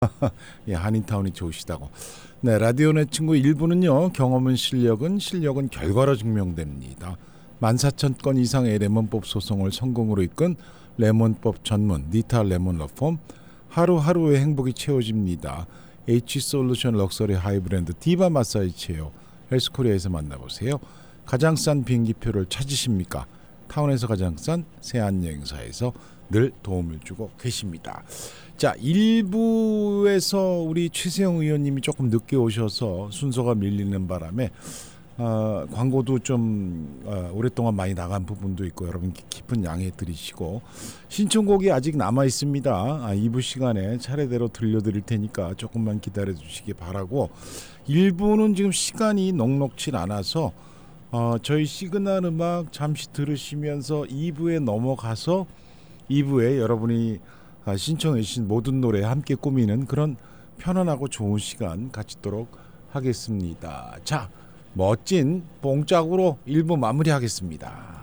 예, 한인타운이 좋으시다고. 네, 라디오네 친구 1부는요. 경험은 실력은 결과로 증명됩니다. 14,000건 이상의 레몬법 소송을 성공으로 이끈 레몬법 전문 니타 레몬 러폼. 하루하루의 행복이 채워집니다. H솔루션 럭셔리 하이브랜드 디바 마사지 체어 헬스코리아에서 만나보세요. 가장 싼 비행기표를 찾으십니까? 타운에서 가장 싼 세안여행사에서 늘 도움을 주고 계십니다. 자, 1부에서 우리 최세영 의원님이 조금 늦게 오셔서 순서가 밀리는 바람에 광고도 좀 오랫동안 많이 나간 부분도 있고 여러분 깊은 양해 드리시고 신청곡이 아직 남아 있습니다. 2부 시간에 차례대로 들려드릴 테니까 조금만 기다려 주시기 바라고 1부는 지금 시간이 넉넉치 않아서 저희 시그널 음악 잠시 들으시면서 2부에 넘어가서 2부에 여러분이 신청해 주신 모든 노래 함께 꾸미는 그런 편안하고 좋은 시간 갖도록 하겠습니다. 자, 멋진 봉짝으로 1부 마무리하겠습니다.